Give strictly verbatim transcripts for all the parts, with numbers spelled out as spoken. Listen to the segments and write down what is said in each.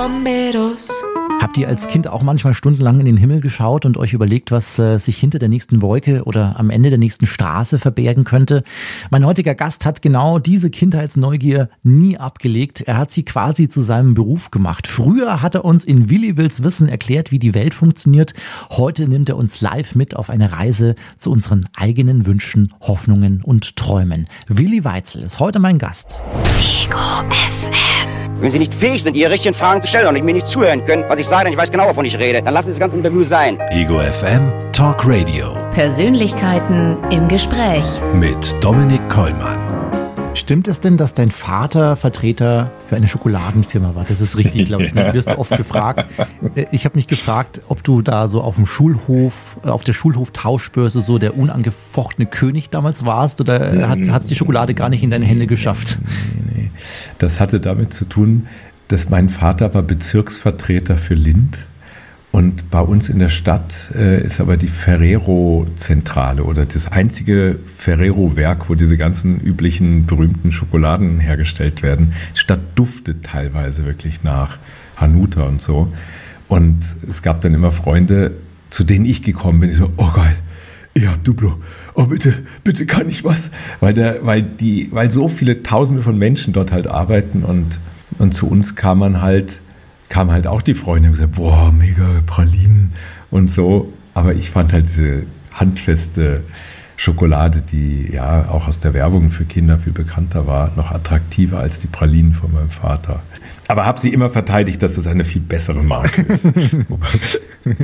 bomberos. Habt ihr als Kind auch manchmal stundenlang in den Himmel geschaut und euch überlegt, was äh, sich hinter der nächsten Wolke oder am Ende der nächsten Straße verbergen könnte? Mein heutiger Gast hat genau diese Kindheitsneugier nie abgelegt. Er hat sie quasi zu seinem Beruf gemacht. Früher hat er uns in Willi Wills Wissen erklärt, wie die Welt funktioniert. Heute nimmt er uns live mit auf eine Reise zu unseren eigenen Wünschen, Hoffnungen und Träumen. Willi Weitzel ist heute mein Gast. Ego F M. Wenn Sie nicht fähig sind, Ihre richtigen Fragen zu stellen und mir nicht zuhören können, was ich sage, denn ich weiß genau, wovon ich rede, dann lassen Sie das ganze Interview sein. Ego F M Talk Radio. Persönlichkeiten im Gespräch. Mit Dominik Kollmann. Stimmt es denn, dass dein Vater Vertreter für eine Schokoladenfirma war? Das ist richtig, glaube ich. Du wirst oft gefragt. Ich habe mich gefragt, ob du da so auf dem Schulhof, auf der Schulhof-Tauschbörse so der unangefochtene König damals warst oder hat es die Schokolade gar nicht in deine Hände geschafft? Nee, nee. Das hatte damit zu tun, dass mein Vater war Bezirksvertreter für Lindt. Und bei uns in der Stadt äh, ist aber die Ferrero-Zentrale oder das einzige Ferrero-Werk, wo diese ganzen üblichen berühmten Schokoladen hergestellt werden. Die Stadt duftet teilweise wirklich nach Hanuta und so. Und es gab dann immer Freunde, zu denen ich gekommen bin. Ich so, oh geil, ich hab Duplo. Oh bitte, bitte kann ich was? Weil, der, weil, die, weil so viele Tausende von Menschen dort halt arbeiten und, und zu uns kam man halt... kam halt auch die Freunde und gesagt, boah, mega Pralinen und so. Aber ich fand halt diese handfeste Schokolade, die ja auch aus der Werbung für Kinder viel bekannter war, noch attraktiver als die Pralinen von meinem Vater. Aber habe sie immer verteidigt, dass das eine viel bessere Marke ist.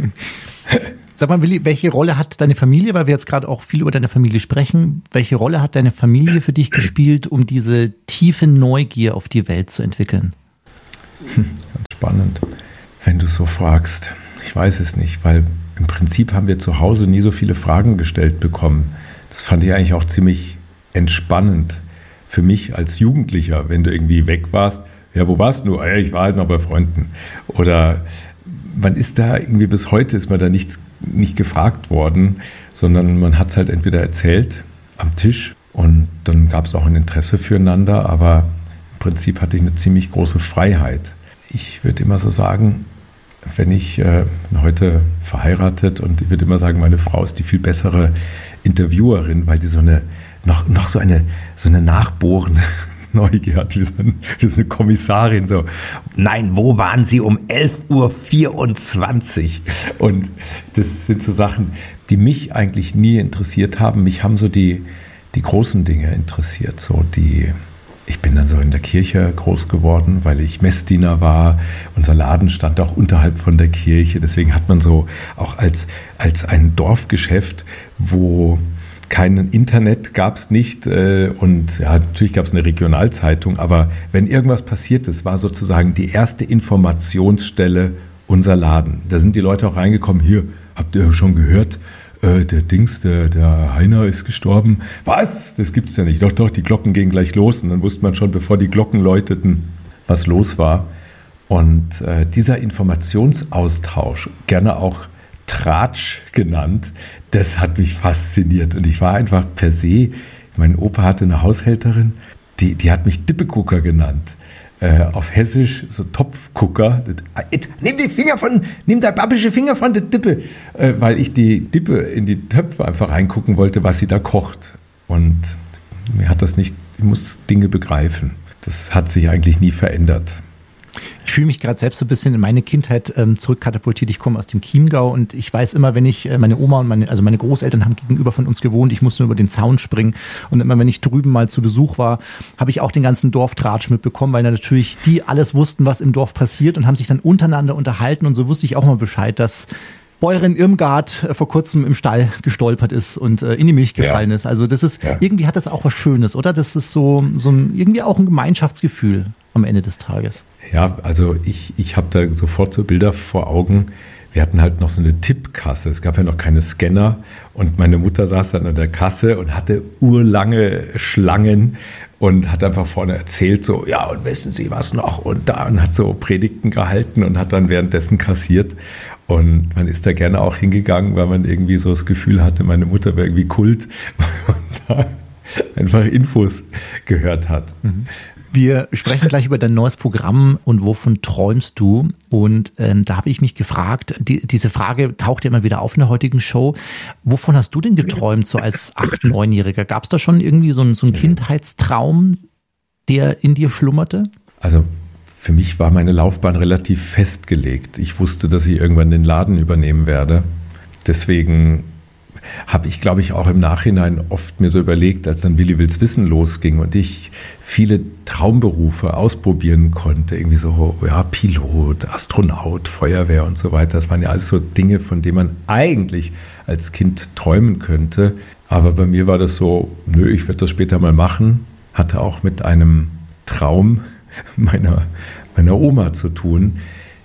Sag mal, Willi, welche Rolle hat deine Familie, weil wir jetzt gerade auch viel über deine Familie sprechen, welche Rolle hat deine Familie für dich gespielt, um diese tiefe Neugier auf die Welt zu entwickeln? Hm, ganz spannend, wenn du so fragst. Ich weiß es nicht, weil im Prinzip haben wir zu Hause nie so viele Fragen gestellt bekommen. Das fand ich eigentlich auch ziemlich entspannend für mich als Jugendlicher, wenn du irgendwie weg warst. Ja, wo warst du? Ja, ich war halt noch bei Freunden. Oder man ist da irgendwie bis heute ist man da nichts, nicht gefragt worden, sondern man hat es halt entweder erzählt am Tisch und dann gab es auch ein Interesse füreinander, aber im Prinzip hatte ich eine ziemlich große Freiheit. Ich würde immer so sagen, wenn ich äh, bin heute verheiratet und ich würde immer sagen, meine Frau ist die viel bessere Interviewerin, weil die so eine noch, noch so eine so eine nachbohrende Neugier hat, wie so, ein, wie so eine Kommissarin. So, nein, wo waren Sie um elf Uhr vierundzwanzig? Und das sind so Sachen, die mich eigentlich nie interessiert haben. Mich haben so die, die großen Dinge interessiert, so die... Ich bin dann so in der Kirche groß geworden, weil ich Messdiener war. Unser Laden stand auch unterhalb von der Kirche. Deswegen hat man so auch als, als ein Dorfgeschäft, wo kein Internet gab es nicht. Und ja, natürlich gab es eine Regionalzeitung. Aber wenn irgendwas passiert ist, war sozusagen die erste Informationsstelle unser Laden. Da sind die Leute auch reingekommen. Hier, habt ihr schon gehört? Äh, der Dings, der, der Heiner ist gestorben. Was? Das gibt's ja nicht. Doch, doch, die Glocken gingen gleich los. Und dann wusste man schon, bevor die Glocken läuteten, was los war. Und äh, dieser Informationsaustausch, gerne auch Tratsch genannt, das hat mich fasziniert. Und ich war einfach per se, mein Opa hatte eine Haushälterin, die, die hat mich Dippekucker genannt. Äh, auf Hessisch so Topfgucker. Nimm die Finger von, nimm der babische Finger von der Dippe, äh, weil ich die Dippe in die Töpfe einfach reingucken wollte, was sie da kocht. Und mir hat das nicht, ich muss Dinge begreifen. Das hat sich eigentlich nie verändert. Ich fühle mich gerade selbst so ein bisschen in meine Kindheit ähm, zurückkatapultiert. Ich komme aus dem Chiemgau und ich weiß immer, wenn ich, äh, meine Oma und meine, also meine Großeltern haben gegenüber von uns gewohnt, ich musste nur über den Zaun springen und immer, wenn ich drüben mal zu Besuch war, habe ich auch den ganzen Dorftratsch mitbekommen, weil natürlich die alles wussten, was im Dorf passiert und haben sich dann untereinander unterhalten und so wusste ich auch mal Bescheid, dass Bäuerin Irmgard vor kurzem im Stall gestolpert ist und äh, in die Milch gefallen ja. ist. Also das ist, ja. irgendwie hat das auch was Schönes, oder? Das ist so, so ein, irgendwie auch ein Gemeinschaftsgefühl am Ende des Tages. Ja, also ich, ich habe da sofort so Bilder vor Augen. Wir hatten halt noch so eine Tippkasse. Es gab ja noch keine Scanner und meine Mutter saß dann an der Kasse und hatte urlange Schlangen und hat einfach vorne erzählt so, ja und wissen Sie was noch und da und hat so Predigten gehalten und hat dann währenddessen kassiert. Und man ist da gerne auch hingegangen, weil man irgendwie so das Gefühl hatte, meine Mutter wäre irgendwie Kult. Und da einfach Infos gehört hat. Wir sprechen gleich über dein neues Programm und wovon träumst du? Und ähm, da habe ich mich gefragt, die, diese Frage taucht ja immer wieder auf in der heutigen Show. Wovon hast du denn geträumt, so als acht-, neunjähriger? Gab es da schon irgendwie so einen, so einen Kindheitstraum, der in dir schlummerte? Also für mich war meine Laufbahn relativ festgelegt. Ich wusste, dass ich irgendwann den Laden übernehmen werde. Deswegen habe ich, glaube ich, auch im Nachhinein oft mir so überlegt, als dann Willi Will's Wissen losging und ich viele Traumberufe ausprobieren konnte, irgendwie so, ja, Pilot, Astronaut, Feuerwehr und so weiter. Das waren ja alles so Dinge, von denen man eigentlich als Kind träumen könnte. Aber bei mir war das so, nö, ich werde das später mal machen. Hatte auch mit einem Traum meiner, meiner Oma zu tun,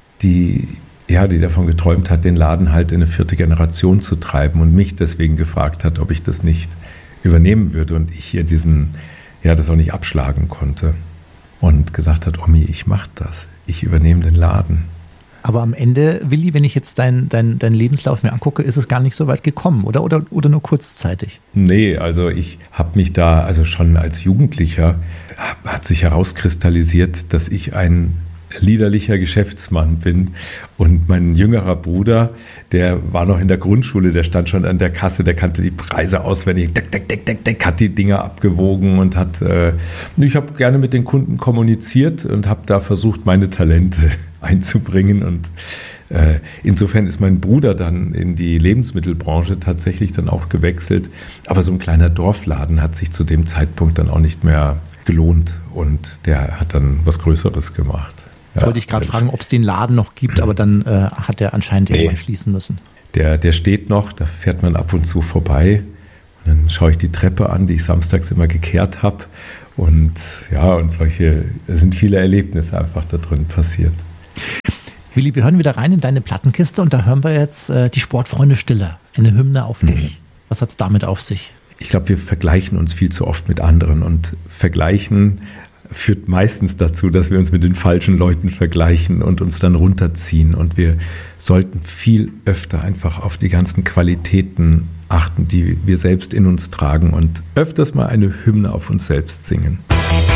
die Ja, die davon geträumt hat, den Laden halt in eine vierte Generation zu treiben und mich deswegen gefragt hat, ob ich das nicht übernehmen würde und ich hier diesen, ja, das auch nicht abschlagen konnte und gesagt hat, Omi, ich mach das, ich übernehme den Laden. Aber am Ende, Willi, wenn ich jetzt deinen dein, dein Lebenslauf mir angucke, ist es gar nicht so weit gekommen, oder? Oder, oder nur kurzzeitig? Nee, also ich habe mich da, also schon als Jugendlicher, hat sich herauskristallisiert, dass ich ein liederlicher Geschäftsmann bin und mein jüngerer Bruder, der war noch in der Grundschule, der stand schon an der Kasse, der kannte die Preise auswendig, deck, deck, deck, deck, deck, hat die Dinger abgewogen und hat, äh, ich habe gerne mit den Kunden kommuniziert und habe da versucht, meine Talente einzubringen und äh, insofern ist mein Bruder dann in die Lebensmittelbranche tatsächlich dann auch gewechselt, aber so ein kleiner Dorfladen hat sich zu dem Zeitpunkt dann auch nicht mehr gelohnt und der hat dann was Größeres gemacht. Jetzt ja, wollte ich gerade fragen, ob es den Laden noch gibt, aber dann äh, hat er anscheinend nee, irgendwann schließen müssen. Der, der steht noch, da fährt man ab und zu vorbei. Und dann schaue ich die Treppe an, die ich samstags immer gekehrt habe. Und ja, und solche, es sind viele Erlebnisse einfach da drin passiert. Willi, wir hören wieder rein in deine Plattenkiste und da hören wir jetzt äh, die Sportfreunde Stille, eine Hymne auf dich. Mhm. Was hat es damit auf sich? Ich glaube, wir vergleichen uns viel zu oft mit anderen und vergleichen führt meistens dazu, dass wir uns mit den falschen Leuten vergleichen und uns dann runterziehen. Und wir sollten viel öfter einfach auf die ganzen Qualitäten achten, die wir selbst in uns tragen und öfters mal eine Hymne auf uns selbst singen.